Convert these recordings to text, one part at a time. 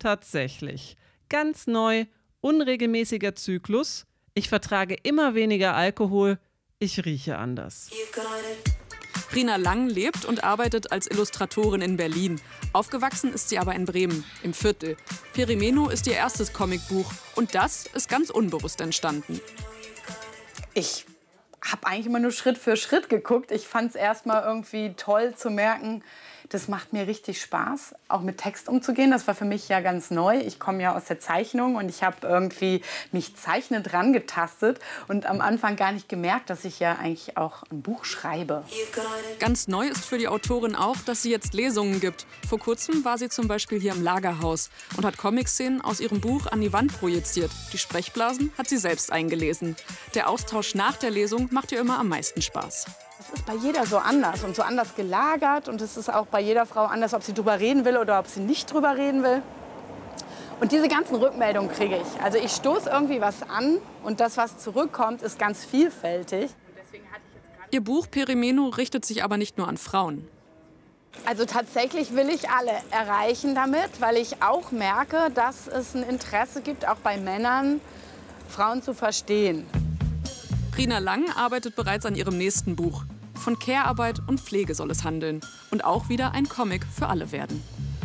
Tatsächlich. Ganz neu, unregelmäßiger Zyklus. Ich vertrage immer weniger Alkohol. Ich rieche anders. Rina Lang lebt und arbeitet als Illustratorin in Berlin. Aufgewachsen ist sie aber in Bremen, im Viertel. Perimeno ist ihr erstes Comicbuch und das ist ganz unbewusst entstanden. Ich habe eigentlich immer nur Schritt für Schritt geguckt. Ich fand es erstmal irgendwie toll zu merken, das macht mir richtig Spaß, auch mit Text umzugehen. Das war für mich ja ganz neu. Ich komme ja aus der Zeichnung und ich habe irgendwie mich zeichnend rangetastet und am Anfang gar nicht gemerkt, dass ich ja eigentlich auch ein Buch schreibe. Ganz neu ist für die Autorin auch, dass sie jetzt Lesungen gibt. Vor kurzem war sie zum Beispiel hier im Lagerhaus und hat Comic-Szenen aus ihrem Buch an die Wand projiziert. Die Sprechblasen hat sie selbst eingelesen. Der Austausch nach der Lesung macht ihr immer am meisten Spaß. Es ist bei jeder so anders und so anders gelagert. Und es ist auch bei jeder Frau anders, ob sie drüber reden will oder ob sie nicht drüber reden will. Und diese ganzen Rückmeldungen kriege ich. Also ich stoße irgendwie was an und das, was zurückkommt, ist ganz vielfältig. Ihr Buch Perimeno richtet sich aber nicht nur an Frauen. Also tatsächlich will ich alle erreichen damit, weil ich auch merke, dass es ein Interesse gibt, auch bei Männern, Frauen zu verstehen. Rina Lang arbeitet bereits an ihrem nächsten Buch. Von Care-Arbeit und Pflege soll es handeln. Und auch wieder ein Comic für alle werden.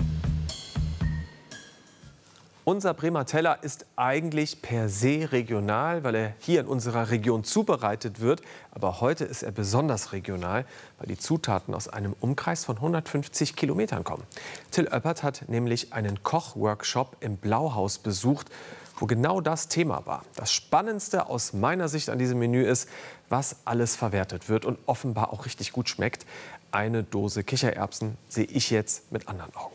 Unser Bremer Teller ist eigentlich per se regional, weil er hier in unserer Region zubereitet wird. Aber heute ist er besonders regional, weil die Zutaten aus einem Umkreis von 150 Kilometern kommen. Till Oeppert hat nämlich einen Kochworkshop im Blauhaus besucht, wo genau das Thema war. Das Spannendste aus meiner Sicht an diesem Menü ist, was alles verwertet wird und offenbar auch richtig gut schmeckt. Eine Dose Kichererbsen sehe ich jetzt mit anderen Augen.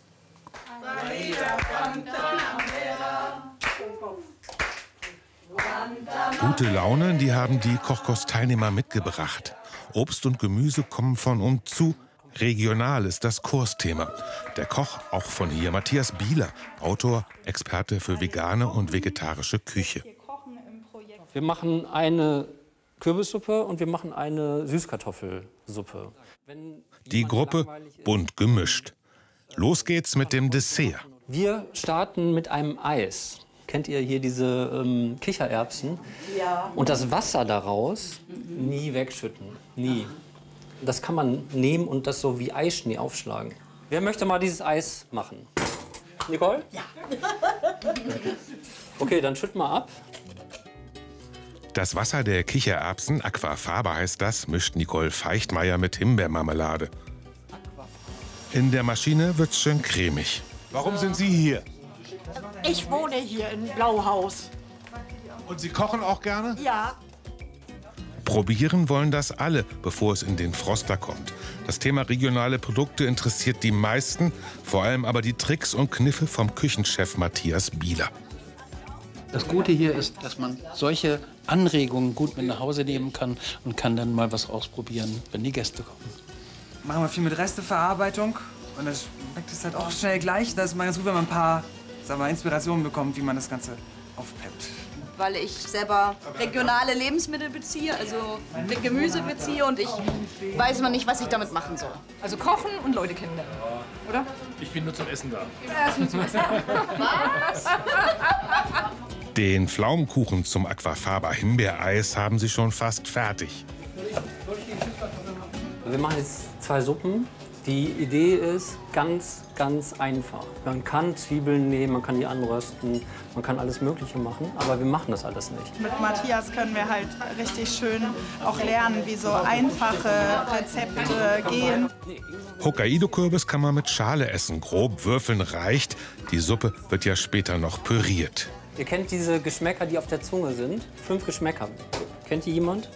Gute Laune, die haben die Kochkurs-Teilnehmer mitgebracht. Obst und Gemüse kommen von und zu. Regional ist das Kursthema. Der Koch, auch von hier, Matthias Bieler, Autor, Experte für vegane und vegetarische Küche. Wir machen eine Kürbissuppe und wir machen eine Süßkartoffelsuppe. Die Gruppe bunt gemischt. Los geht's mit dem Dessert. Wir starten mit einem Eis. Kennt ihr hier diese Kichererbsen? Ja. Und das Wasser daraus nie wegschütten. Nie. Das kann man nehmen und das so wie Eischnee aufschlagen. Wer möchte mal dieses Eis machen? Nicole? Ja. Okay, dann schütt mal ab. Das Wasser der Kichererbsen, Aquafaba heißt das, mischt Nicole Feichtmeier mit Himbeermarmelade. In der Maschine wird's schön cremig. Warum sind Sie hier? Ich wohne hier in Blauhaus. Und Sie kochen auch gerne? Ja. Probieren wollen das alle, bevor es in den Froster kommt. Das Thema regionale Produkte interessiert die meisten, vor allem aber die Tricks und Kniffe vom Küchenchef Matthias Bieler. Das Gute hier ist, dass man solche Anregungen gut mit nach Hause nehmen kann und kann dann mal was ausprobieren, wenn die Gäste kommen. Machen wir viel mit Resteverarbeitung und dann schmeckt es halt auch schnell gleich. Da ist mal ganz gut, wenn man ein paar, sagen wir, Inspirationen bekommt, wie man das Ganze aufpeppt. Weil ich selber regionale Lebensmittel beziehe, also Gemüse beziehe und ich weiß noch nicht, was ich damit machen soll. Also kochen und Leute kennenlernen, oder? Ich bin nur zum Essen da. Ja, ist nur zum Essen. Was? Den Pflaumenkuchen zum Aquafaba Himbeereis haben sie schon fast fertig. Wir machen jetzt 2 Suppen. Die Idee ist ganz, ganz einfach. Man kann Zwiebeln nehmen, man kann die anrösten, man kann alles Mögliche machen, aber wir machen das alles nicht. Mit Matthias können wir halt richtig schön auch lernen, wie so einfache Rezepte gehen. Hokkaido-Kürbis kann man mit Schale essen, grob würfeln reicht. Die Suppe wird ja später noch püriert. Ihr kennt diese Geschmäcker, die auf der Zunge sind? 5 Geschmäcker. Kennt die jemand?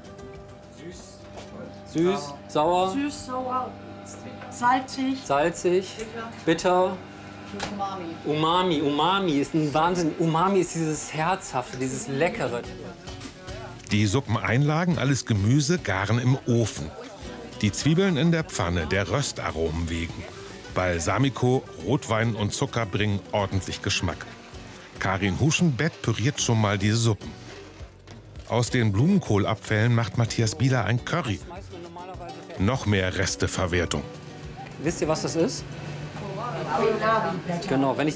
Süß, sauer. Süß, sauer, salzig. Salzig, bitter. Umami. Umami ist ein Wahnsinn. Umami ist dieses Herzhafte, dieses Leckere. Die Suppeneinlagen, alles Gemüse, garen im Ofen. Die Zwiebeln in der Pfanne, der Röstaromen wegen. Balsamico, Rotwein und Zucker bringen ordentlich Geschmack. Karin Huschenbett püriert schon mal die Suppen. Aus den Blumenkohlabfällen macht Matthias Bieler ein Curry. Noch mehr Resteverwertung. Wisst ihr, was das ist? Genau, wenn ich